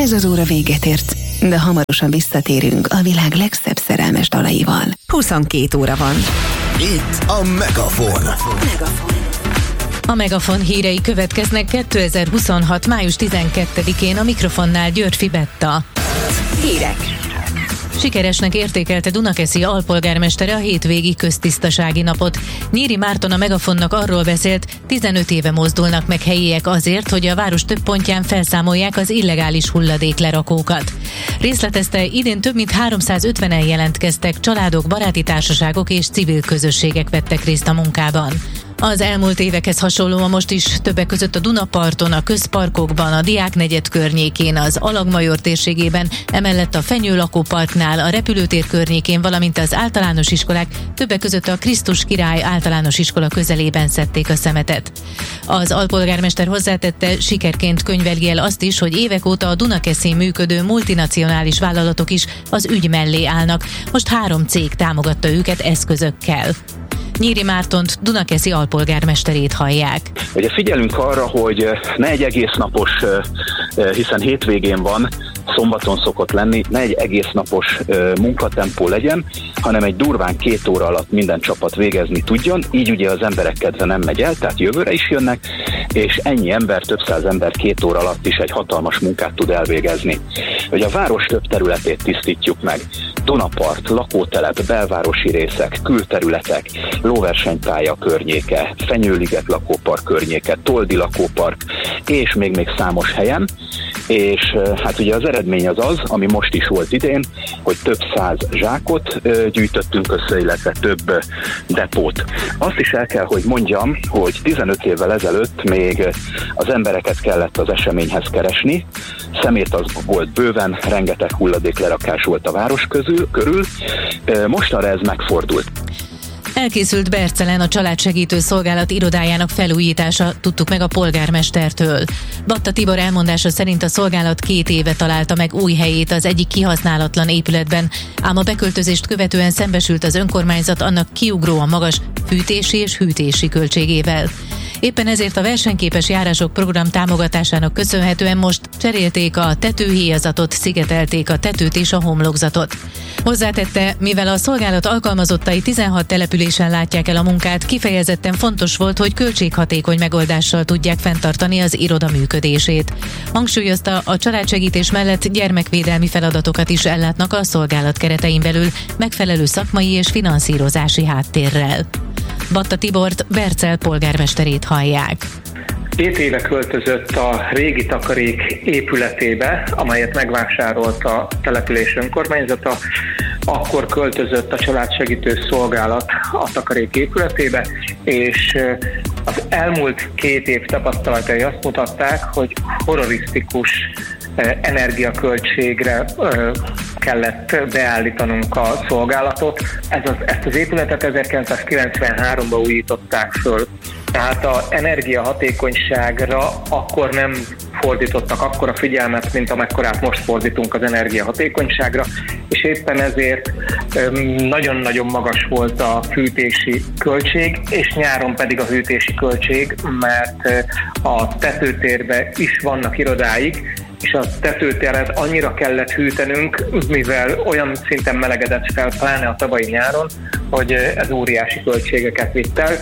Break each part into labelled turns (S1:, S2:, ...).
S1: Ez az óra véget ért, de hamarosan visszatérünk a világ legszebb szerelmes dalaival. 22 óra van.
S2: Itt a Megafon.
S3: A Megafon hírei következnek 2026. május 12-én, a mikrofonnál György Fibetta.
S1: Hírek.
S3: Sikeresnek értékelte Dunakeszi alpolgármestere a hétvégi köztisztasági napot. Nyíri Márton a Megafonnak arról beszélt, 15 éve mozdulnak meg helyiek azért, hogy a város több pontján felszámolják az illegális hulladéklerakókat. Részletezte, idén több mint 350-en jelentkeztek, családok, baráti társaságok és civil közösségek vettek részt a munkában. Az elmúlt évekhez hasonlóan most is többek között a Dunaparton, a közparkokban, a Diáknegyed környékén, az Alagmajor térségében, emellett a Fenyő lakóparknál, a repülőtér környékén, valamint az általános iskolák, többek között a Krisztus Király általános iskola közelében szedték a szemetet. Az alpolgármester hozzátette, sikerként könyveli el azt is, hogy évek óta a Dunakeszin működő multinacionális vállalatok is az ügy mellé állnak. Most 3 cég támogatta őket eszközökkel. Nyíri Mártont, Dunakeszi alpolgármesterét hallják.
S4: Ugye figyelünk arra, hogy ne egy egész napos, hiszen hétvégén van, szombaton szokott lenni, ne egy egész napos munkatempó legyen, hanem egy durván 2 óra alatt minden csapat végezni tudjon, így ugye az emberek kedve nem megy el, tehát jövőre is jönnek, és ennyi ember, több száz ember 2 óra alatt is egy hatalmas munkát tud elvégezni. Ugye a város több területét tisztítjuk meg. Dunapart, lakótelep, belvárosi részek, külterületek, lóversenypálya környéke, Fenyőliget lakópark környéke, Toldi lakópark, és még számos helyen. És hát ugye az eredmény az, ami most is volt idén, hogy több száz zsákot gyűjtöttünk össze, illetve több depót. Azt is el kell, hogy mondjam, hogy 15 évvel ezelőtt még az embereket kellett az eseményhez keresni, szemét az volt bőven, rengeteg hulladéklerakás volt a város körül, mostanra ez megfordult.
S3: Elkészült Bercelen a Családsegítő Szolgálat irodájának felújítása, tudtuk meg a polgármestertől. Batta Tibor elmondása szerint a szolgálat 2 éve találta meg új helyét az egyik kihasználatlan épületben, ám a beköltözést követően szembesült az önkormányzat annak kiugróan magas fűtési és hűtési költségével. Éppen ezért a versenyképes járások program támogatásának köszönhetően most cserélték a tetőhéjazatot, szigetelték a tetőt és a homlokzatot. Hozzátette, mivel a szolgálat alkalmazottai 16 településen látják el a munkát, kifejezetten fontos volt, hogy költséghatékony megoldással tudják fenntartani az iroda működését. Hangsúlyozta, a családsegítés mellett gyermekvédelmi feladatokat is ellátnak a szolgálat keretein belül, megfelelő szakmai és finanszírozási háttérrel. Batta Tibort, Bercel polgármesterét hallják.
S5: 2 éve költözött a régi takarék épületébe, amelyet megvásárolt a település önkormányzata. Akkor költözött a Családsegítő Szolgálat a takarék épületébe, és az elmúlt 2 év tapasztalatai azt mutatták, hogy horrorisztikus energiaköltségre kellett beállítanunk a szolgálatot. Ezt az épületet 1993-ban újították föl. Tehát az energiahatékonyságra akkor nem fordítottak akkora figyelmet, mint amekkorát most fordítunk az energiahatékonyságra, és éppen ezért nagyon-nagyon magas volt a fűtési költség, és nyáron pedig a hűtési költség, mert a tetőtérben is vannak irodáik, és a tetőtéret annyira kellett hűtenünk, mivel olyan szinten melegedett fel, pláne a tavalyi nyáron, hogy ez óriási költségeket vitt el.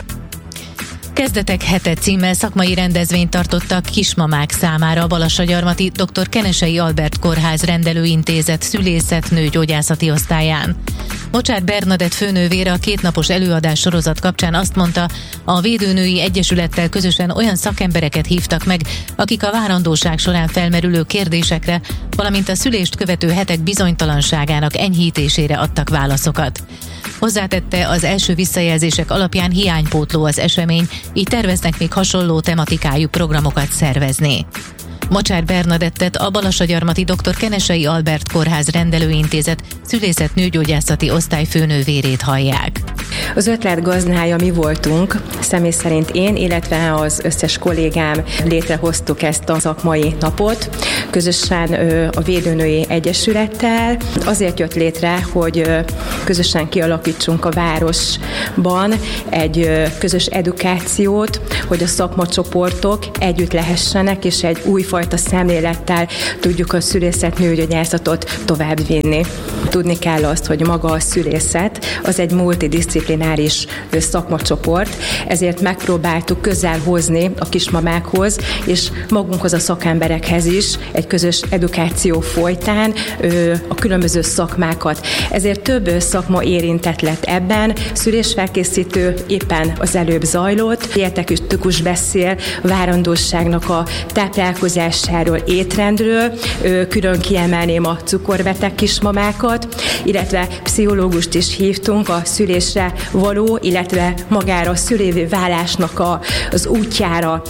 S3: Kezdetek hete címmel szakmai rendezvényt tartottak kismamák számára a Balassagyarmati dr. Kenesei Albert Kórház rendelőintézet szülészet-nőgyógyászati osztályán. Mocsár Bernadett főnővére a 2 napos előadás sorozat kapcsán azt mondta, a Védőnői Egyesülettel közösen olyan szakembereket hívtak meg, akik a várandóság során felmerülő kérdésekre, valamint a szülést követő hetek bizonytalanságának enyhítésére adtak válaszokat. Hozzátette, az első visszajelzések alapján hiánypótló az esemény, így terveznek még hasonló tematikájú programokat szervezni. Mocsár Bernadettet, a Balassagyarmati dr. Kenesei Albert Kórház rendelőintézet szülészet-nőgyógyászati osztály főnővérét hallják.
S6: Az ötlet gazdája mi voltunk, személy szerint én, illetve az összes kollégám létrehoztuk ezt a szakmai napot, közösen a Védőnői Egyesülettel. Azért jött létre, hogy közösen kialakítsunk a városban egy közös edukációt, hogy a szakmacsoportok együtt lehessenek, és egy újfajta szemlélettel tudjuk a szülészet-nőgyógyászatot továbbvinni. Tudni kell azt, hogy maga a szülészet az egy multidisziplináris szakmacsoport, ezért megpróbáltuk közel hozni a kismamákhoz, és magunkhoz a szakemberekhez is egy közös edukáció folytán a különböző szakmákat. Ezért több szakma érintett lett ebben, szülésfelkészítő éppen az előbb zajlott, dietetikus beszél várandóságnak a táplálkozásáról, étrendről, külön kiemelném a cukorbeteg kismamákat, illetve pszichológust is hívtunk a szülésre való, illetve magára a szülévé válásnak az útjára,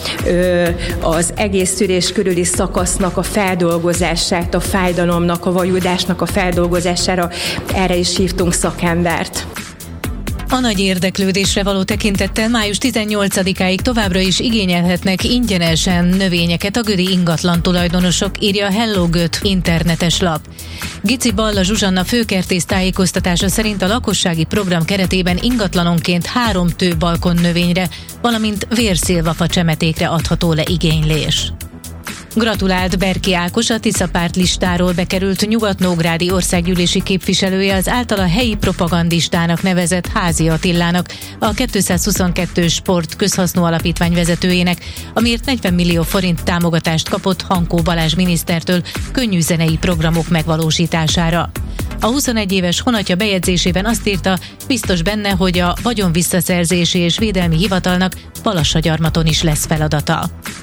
S6: az egész szülés körüli szakasznak a feldolgozását, a fájdalomnak, a vajudásnak a feldolgozására, erre is hívtunk szakembert.
S3: A nagy érdeklődésre való tekintettel május 18-áig továbbra is igényelhetnek ingyenesen növényeket a gödi ingatlan tulajdonosok, írja a Hello Göt internetes lap. Gici Balla Zsuzsanna főkertész tájékoztatása szerint a lakossági program keretében ingatlanonként 3 balkon növényre, valamint vérszilvafa csemetékre adható le igénylés. Gratulált Berki Ákos, a Tisza párt listáról bekerült nyugatnógrádi országgyűlési képviselője az általa helyi propagandistának nevezett Házi Attilának, a 222 Sport közhasznú alapítvány vezetőjének, amiért 40 millió forint támogatást kapott Hankó Balázs minisztertől könnyű zenei programok megvalósítására. A 21 éves honatja bejegyzésében azt írta, biztos benne, hogy a vagyonvisszaszerzési és védelmi hivatalnak Balassagyarmaton is lesz feladata.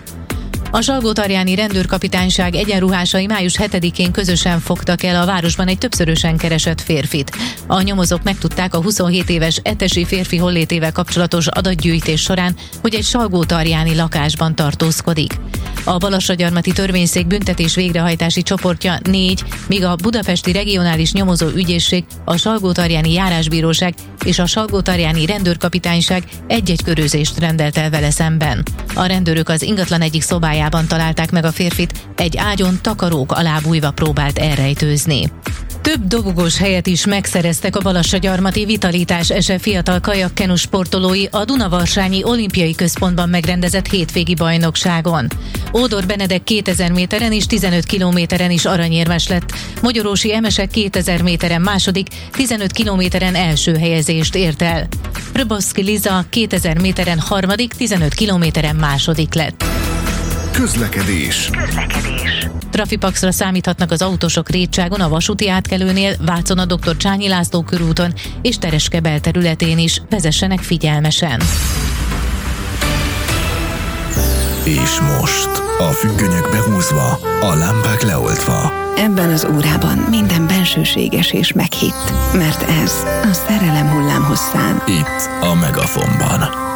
S3: A Salgótarjáni rendőrkapitányság egyenruhásai május 7-én közösen fogtak el a városban egy többszörösen keresett férfit. A nyomozók megtudták a 27 éves etesi férfi hollétével kapcsolatos adatgyűjtés során, hogy egy salgótarjáni lakásban tartózkodik. A Balassagyarmati Törvényszék büntetés végrehajtási csoportja 4, míg a Budapesti Regionális Nyomozó Ügyészség, a Salgótarjáni Járásbíróság és a Salgótarjáni Rendőrkapitányság egy-egy körözést rendelt el vele szemben. A rendőrök az ingatlan egyik szobájában találták meg a férfit, egy ágyon takarók alá bújva próbált elrejtőzni. Több dobogós helyet is megszereztek a Balassagyarmati Vitalitás SE fiatal kajakkenu sportolói a Dunavarsanyi Olimpiai Központban megrendezett hétvégi bajnokságon. Ódor Benedek 2000 méteren és 15 kilométeren is aranyérmes lett. Magyarósi Emesek 2000 méteren második, 15 kilométeren első helyezést ért el. Pröboszki Liza 2000 méteren harmadik, 15 kilométeren második lett.
S2: Közlekedés.
S3: Trafipaxra számíthatnak az autósok Rétságon, a vasúti átkelőnél, Vácon a Dr. Csányi László körúton és Tereske belterületén is. Vezessenek figyelmesen.
S2: És most a függönyök behúzva, a lámpák leoltva.
S1: Ebben az órában minden bensőséges és meghitt, mert ez a szerelem hullámhosszán.
S2: Itt a Megafonban.